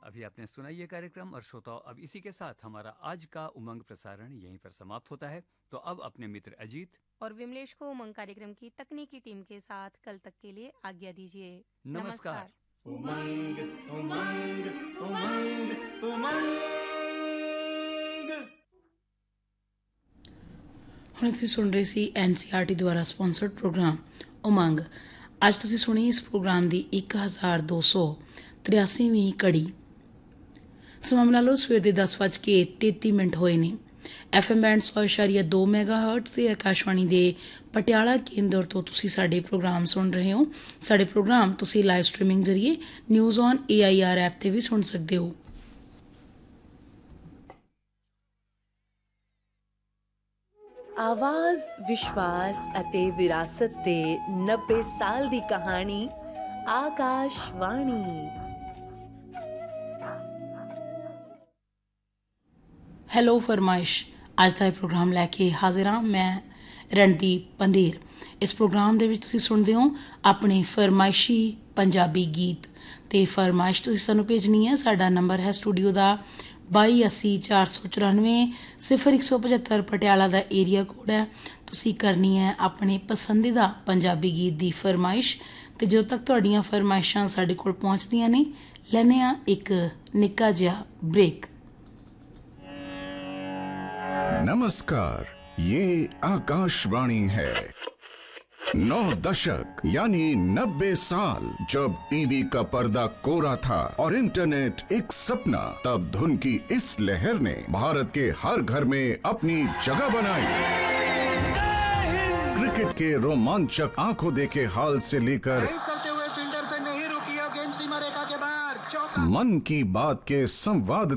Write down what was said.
अभी आपने सुना ये कार्यक्रम और श्रोताओं, अब इसी के साथ हमारा आज का उमंग प्रसारण यहीं पर समाप्त होता है। तो अब अपने मित्र अजीत और विमलेश को उमंग कार्यक्रम की तकनीकी टीम के साथ कल तक के लिए आज्ञा दीजिए। नमस्कार। उमंग उमंग उमंग उमंग। ਹੁਣ ਤੁਸੀਂ ਸੁਣ ਰਹੇ ਸੀ NCERT ਦੁਆਰਾ ਸਪਾਂਸਰਡ ਪ੍ਰੋਗਰਾਮ ਉਮੰਗ। ਅੱਜ ਤੁਸੀਂ ਸੁਣੀ ਇਸ ਪ੍ਰੋਗਰਾਮ ਦੀ 1283ਵੀਂ ਕੜੀ। ਸਮਾਂ ਮਿਲਾ ਲਓ ਸਵੇਰ ਦੇ 10:33 ਹੋਏ ਨੇ। FM ਬੈਂਡ 100.2 ਮੈਗਾਹਰਟਜ਼ ਤੇ ਆਕਾਸ਼ਵਾਣੀ ਦੇ ਪਟਿਆਲਾ ਕੇਂਦਰ ਤੋਂ ਤੁਸੀਂ ਸਾਡੇ ਪ੍ਰੋਗਰਾਮ ਸੁਣ ਰਹੇ ਹੋ। ਸਾਡੇ ਪ੍ਰੋਗਰਾਮ ਤੁਸੀਂ ਲਾਈਵ ਸਟ੍ਰੀਮਿੰਗ ਜ਼ਰੀਏ ਨਿਊਜ਼ ਔਨ AIR ਐਪ ਤੇ ਵੀ ਸੁਣ ਸਕਦੇ ਹੋ। आवाज विश्वास अते विरासत दे 90 साल दी कहानी आकाशवाणी। ਹੈਲੋ ਫਰਮਾਇਸ਼ ਅੱਜ ਦਾ ਇਹ ਪ੍ਰੋਗਰਾਮ ਲੈ ਕੇ ਹਾਜ਼ਰ ਹਾਂ ਮੈਂ ਰਣਦੀਪ ਪੰਧੇਰ। ਇਸ ਪ੍ਰੋਗਰਾਮ ਦੇ ਵਿੱਚ ਤੁਸੀਂ ਸੁਣਦੇ ਹੋ ਆਪਣੇ ਫਰਮਾਇਸ਼ੀ ਪੰਜਾਬੀ ਗੀਤ ਤੇ ਫਰਮਾਇਸ਼ ਤੁਸੀਂ ਸਾਨੂੰ ਭੇਜਣੀ ਹੈ। ਸਾਡਾ ਨੰਬਰ ਹੈ ਸਟੂਡੀਓ ਦਾ 2280 ਪਟਿਆਲਾ ਦਾ ਏਰੀਆ ਕੋਡ ਹੈ। ਤੁਸੀਂ ਕਰਨੀ ਹੈ ਆਪਣੇ ਪਸੰਦੀਦਾ ਪੰਜਾਬੀ ਗੀਤ ਦੀ ਫਰਮਾਇਸ਼ ਤੇ ਜਦੋਂ ਤੱਕ ਤੁਹਾਡੀਆਂ ਫਰਮਾਇਸ਼ਾਂ ਸਾਡੇ ਕੋਲ ਪਹੁੰਚਦੀਆਂ ਨੇ ਲੈਂਦੇ ਹਾਂ ਇੱਕ ਨਿੱਕਾ ਜਿਹਾ ब्रेक। नमस्कार, ये आकाशवाणी है। 9 दशक यानी 90 साल जब टीवी का पर्दा कोरा था और इंटरनेट एक सपना, तब धुन की इस लहर ने भारत के हर घर में अपनी जगह बनाई। क्रिकेट के रोमांचक आंखों देखे हाल से लेकर मन की बात के संवाद